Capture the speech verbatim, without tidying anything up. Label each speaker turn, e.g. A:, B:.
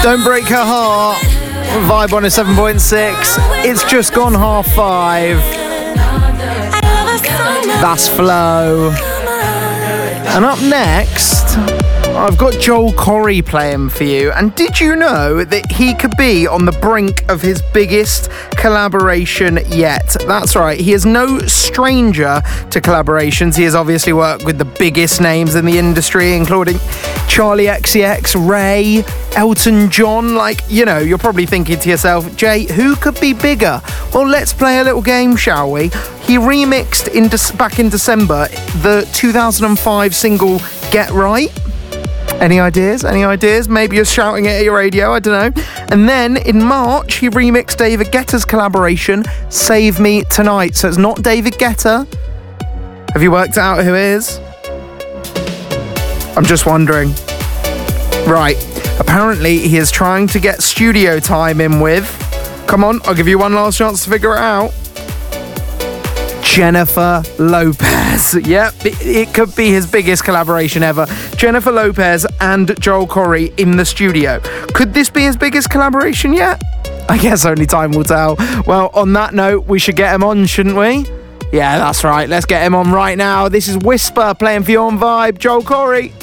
A: Don't Break Her Heart. Vibe on a seven point six. It's just gone half five. That's Flow. And up next, I've got Joel Corry playing for you. And did you know that he could be on the brink of his biggest collaboration yet? That's right, he is no stranger to collaborations. He has obviously worked with the biggest names in the industry, including Charlie X C X, Ray, Elton John. Like, you know, you're probably thinking to yourself, Jay, who could be bigger? Well, let's play a little game, shall we? He remixed in De- back in December the two thousand five single Get Right. Any ideas? Any ideas? Maybe you're shouting it at your radio, I don't know. And then in March, he remixed David Guetta's collaboration, Save Me Tonight. So it's not David Guetta. Have you worked out who it is? I'm just wondering. Right. Apparently, he is trying to get studio time in with... Come on, I'll give you one last chance to figure it out. Jennifer Lopez. Yep, it could be his biggest collaboration ever. Jennifer Lopez and Joel Corry in the studio. Could this be his biggest collaboration yet? I guess only time will tell. Well, on that note, we should get him on, shouldn't we? Yeah, that's right. Let's get him on right now. This is Whisper playing for you on Vibe. Joel Corry.